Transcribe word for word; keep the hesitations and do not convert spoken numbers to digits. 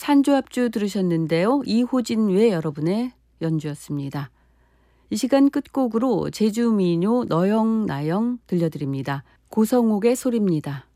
산조합주 들으셨는데요. 이호진 외 여러분의 연주였습니다. 이 시간 끝곡으로 제주민요 너영 나영 들려드립니다. 고성옥의 소리입니다.